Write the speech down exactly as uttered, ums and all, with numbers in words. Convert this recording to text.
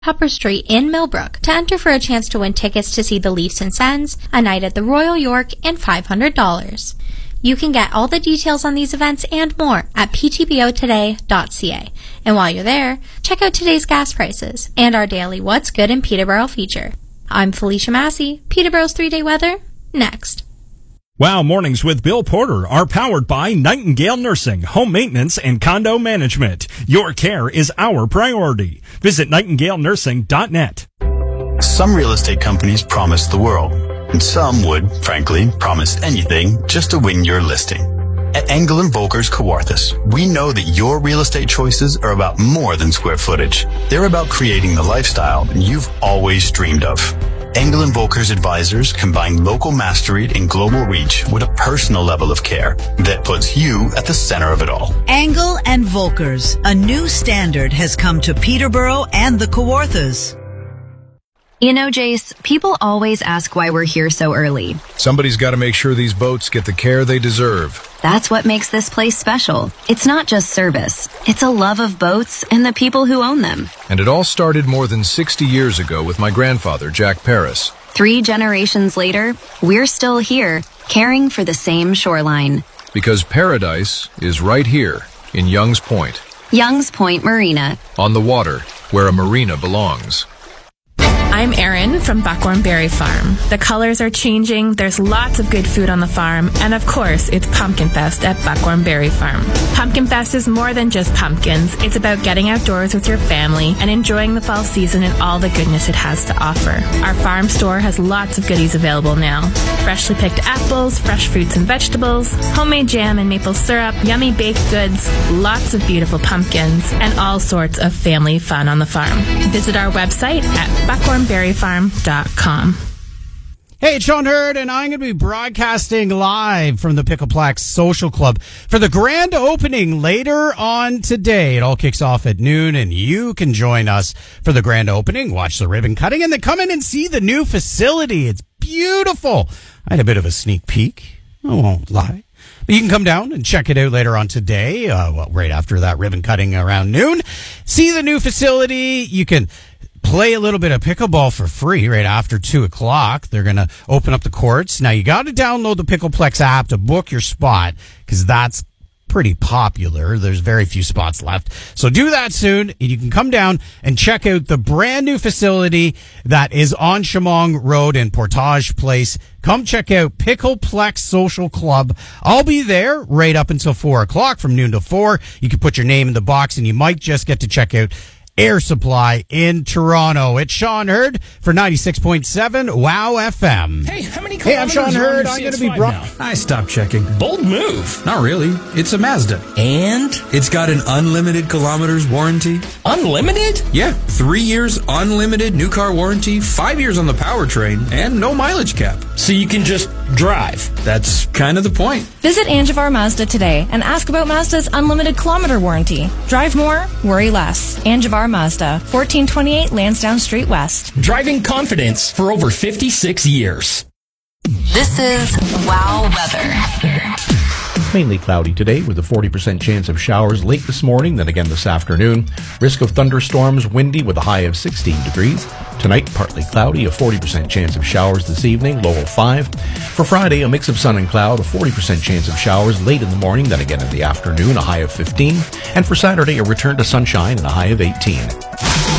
Pepper Street in Millbrook to enter for a chance to win tickets to see the Leafs and Sens, a night at the Royal York, and five hundred dollars. You can get all the details on these events and more at p t b o today dot c a. And while you're there, check out today's gas prices and our daily What's Good in Peterborough feature. I'm Felicia Massey. Peterborough's three-day weather, next. Wow Mornings with Bill Porter are powered by Nightingale Nursing, Home Maintenance, and Condo Management. Your care is our priority. Visit nightingale nursing dot net. Some real estate companies promise the world, and some would, frankly, promise anything just to win your listing. At Engel and Volkers Kawarthus, we know that your real estate choices are about more than square footage. They're about creating the lifestyle you've always dreamed of. Engel and Volkers advisors combine local mastery and global reach with a personal level of care that puts you at the center of it all. Engel and Volkers, a new standard has come to Peterborough and the Kawarthas. You know, Jace, people always ask why we're here so early. Somebody's got to make sure these boats get the care they deserve. That's what makes this place special. It's not just service. It's a love of boats and the people who own them. And it all started more than sixty years ago with my grandfather, Jack Paris. Three generations later, we're still here, caring for the same shoreline. Because paradise is right here in Young's Point. Young's Point Marina. On the water, where a marina belongs. I'm Erin from Buckhorn Berry Farm. The colors are changing, there's lots of good food on the farm, and of course, it's Pumpkin Fest at Buckhorn Berry Farm. Pumpkin Fest is more than just pumpkins. It's about getting outdoors with your family and enjoying the fall season and all the goodness it has to offer. Our farm store has lots of goodies available now. Freshly picked apples, fresh fruits and vegetables, homemade jam and maple syrup, yummy baked goods, lots of beautiful pumpkins, and all sorts of family fun on the farm. Visit our website at buckhorn berry farm dot com. Hey, it's Sean Hurd, and I'm going to be broadcasting live from the Pickleplex Social Club for the grand opening later on today. It all kicks off at noon, and you can join us for the grand opening, watch the ribbon cutting, and then come in and see the new facility. It's beautiful. I had a bit of a sneak peek. I won't lie. But you can come down and check it out later on today, uh, well, right after that ribbon cutting around noon. See the new facility. You can play a little bit of pickleball for free right after two o'clock. They're going to open up the courts. Now, you got to download the Pickleplex app to book your spot because that's pretty popular. There's very few spots left. So do that soon. And you can come down and check out the brand new facility that is on Shamong Road in Portage Place. Come check out Pickleplex Social Club. I'll be there right up until four o'clock from noon to four. You can put your name in the box and you might just get to check out Air Supply in Toronto. It's Sean Hurd for ninety-six point seven WOW F M. Hey, how many Hey, I'm Sean Hurd. I'm going to be brought... I stopped checking. Bold move. Not really. It's a Mazda. And? It's got an unlimited kilometers warranty. Unlimited? Yeah. Three years unlimited new car warranty, five years on the powertrain, and no mileage cap. So you can just drive. That's kind of the point. Visit Angivar Mazda today and ask about Mazda's unlimited kilometer warranty. Drive more, worry less. Angivar Mazda, fourteen twenty-eight Lansdowne Street West. Driving confidence for over fifty-six years. This is WOW Weather. Mainly cloudy today with a forty percent chance of showers late this morning, then again this afternoon. Risk of thunderstorms, windy with a high of sixteen degrees. Tonight, partly cloudy, a forty percent chance of showers this evening, low of five. For Friday, a mix of sun and cloud, a forty percent chance of showers late in the morning, then again in the afternoon, a high of fifteen. And for Saturday, a return to sunshine and a high of eighteen.